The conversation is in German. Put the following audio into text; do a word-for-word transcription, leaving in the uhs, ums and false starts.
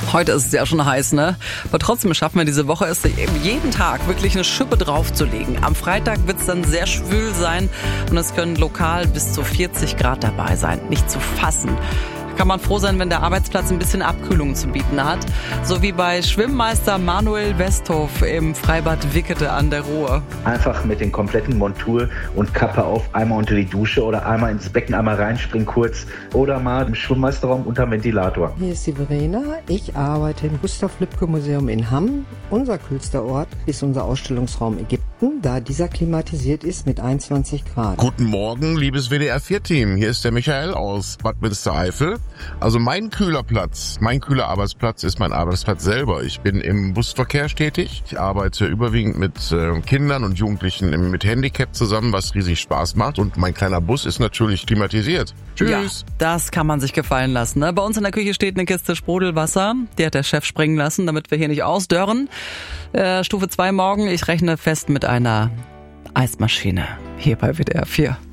Heute ist es ja schon heiß, ne? Aber trotzdem schaffen wir diese Woche es, jeden Tag wirklich eine Schippe draufzulegen. Am Freitag wird es dann sehr schwül sein und es können lokal bis zu vierzig Grad dabei sein. Nicht zu fassen. Kann man froh sein, wenn der Arbeitsplatz ein bisschen Abkühlung zu bieten hat. So wie bei Schwimmmeister Manuel Westhoff im Freibad Wickede an der Ruhr. Einfach mit den kompletten Montur und Kappe auf, einmal unter die Dusche oder einmal ins Becken, einmal reinspringen kurz oder mal im Schwimmmeisterraum unter Ventilator. Hier ist die Verena. Ich arbeite im Gustav-Lübcke-Museum in Hamm. Unser kühlster Ort ist unser Ausstellungsraum Ägypten, da dieser klimatisiert ist mit einundzwanzig Grad. Guten Morgen, liebes W D R vier Team. Hier ist der Michael aus Bad Münstereifel. Also mein kühler Platz, mein kühler Arbeitsplatz ist mein Arbeitsplatz selber. Ich bin im Busverkehr tätig. Ich arbeite überwiegend mit äh, Kindern und Jugendlichen im, mit Handicap zusammen, was riesig Spaß macht. Und mein kleiner Bus ist natürlich klimatisiert. Tschüss. Ja, das kann man sich gefallen lassen. Ne? Bei uns in der Küche steht eine Kiste Sprudelwasser. Die hat der Chef springen lassen, damit wir hier nicht ausdörren. Äh, Stufe zwei morgen. Ich rechne fest mit einer Eismaschine hier bei W D R vier.